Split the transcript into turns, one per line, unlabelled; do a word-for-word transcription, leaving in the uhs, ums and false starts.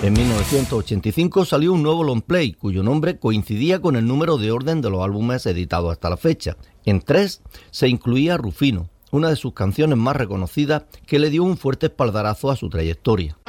En mil novecientos ochenta y cinco salió un nuevo long play, cuyo nombre coincidía con el número de orden de los álbumes editados hasta la fecha. En tres se incluía Rufino, una de sus canciones más reconocidas que le dio un fuerte espaldarazo a su trayectoria.